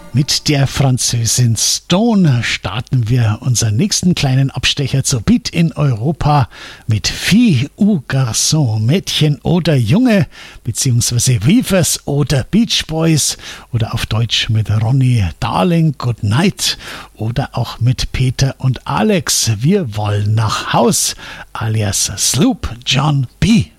Mit der Französin Stone starten wir unseren nächsten kleinen Abstecher zur Beat in Europa mit Fille ou Garçon, Mädchen oder Junge, beziehungsweise Weavers oder Beach Boys oder auf Deutsch mit Ronny Darling, Good Night oder auch mit Peter und Alex, Wir wollen nach Haus, alias Sloop John B.